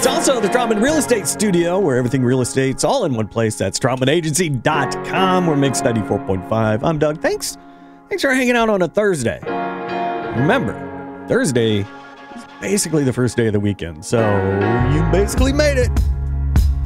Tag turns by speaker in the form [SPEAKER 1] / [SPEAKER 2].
[SPEAKER 1] It's also the Trautman Real Estate Studio, where everything real estate's all in one place. That's TrautmanAgency.com. We're Mix 94.5. I'm Doug. Thanks for hanging out on a Thursday. Remember, Thursday is basically the first day of the weekend, so you basically made it.